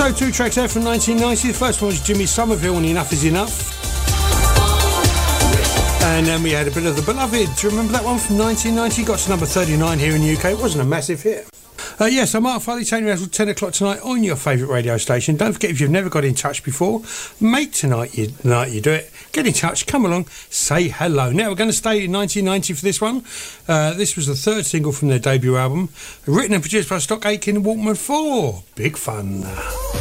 So 2 tracks there from 1990. The first one was Jimmy Somerville and Enough Is Enough. And then we had a bit of The Beloved. Do you remember that one from 1990? Got to number 39 here in the UK. It wasn't a massive hit. Yes, I'm Mark Farley, taking you out till 10 o'clock tonight on your favourite radio station. Don't forget, if you've never got in touch before, make tonight you do it. Get in touch, come along, say hello. Now, we're going to stay in 1990 for this one. This was the third single from their debut album, written and produced by Stock Aitken and Walkman 4. Big fun.